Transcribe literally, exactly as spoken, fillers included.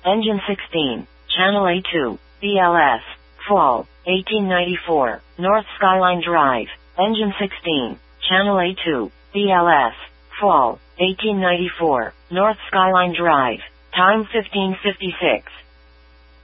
Engine sixteen, Channel A two, B L S, Fall, eighteen ninety-four, North Skyline Drive. Engine sixteen, Channel A two, B L S, Fall, eighteen ninety-four, North Skyline Drive. Time fifteen fifty-six.